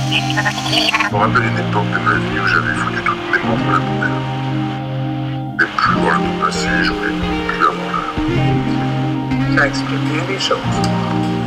Je me rappelle une époque de ma vie où j'avais foutu toutes mes montres à la poubelle. Mais plus loin le passé, j'aurais pu avoir. Ça expliquait les choses.